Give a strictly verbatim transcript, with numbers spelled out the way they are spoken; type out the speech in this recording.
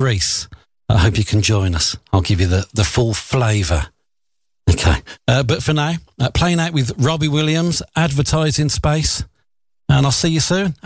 Greece. I hope you can join us. I'll give you the, the full flavour. Okay. Uh, but for now, uh, playing out with Robbie Williams, Advertising Space. And I'll see you soon.